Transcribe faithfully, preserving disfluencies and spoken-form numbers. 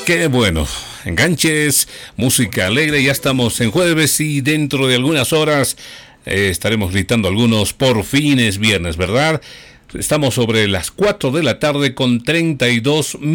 Qué bueno, enganches, música alegre, ya estamos en jueves y dentro de algunas horas eh, estaremos gritando algunos por fin es viernes, ¿verdad? Estamos sobre las cuatro de la tarde con treinta y dos